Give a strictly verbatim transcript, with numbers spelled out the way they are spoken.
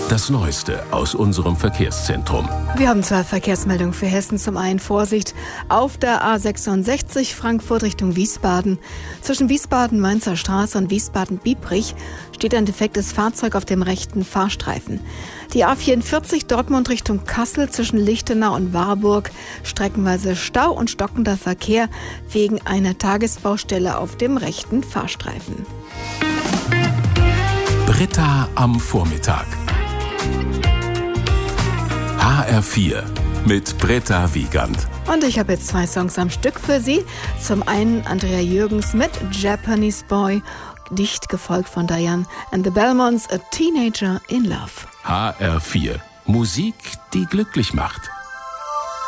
Das Neueste aus unserem Verkehrszentrum. Wir haben zwei Verkehrsmeldungen für Hessen. Zum einen Vorsicht auf der A sechsundsechzig Frankfurt Richtung Wiesbaden. Zwischen Wiesbaden-Mainzer Straße und Wiesbaden-Biebrich steht ein defektes Fahrzeug auf dem rechten Fahrstreifen. Die A vierundvierzig Dortmund Richtung Kassel zwischen Lichtenau und Warburg. Streckenweise Stau und stockender Verkehr wegen einer Tagesbaustelle auf dem rechten Fahrstreifen. Britta am Vormittag. H R vier mit Britta Wiegand. Und ich habe jetzt zwei Songs am Stück für Sie. Zum einen Andrea Jürgens mit Japanese Boy, dicht gefolgt von Diane and the Belmonts, A Teenager in Love. H R vier. Musik, die glücklich macht.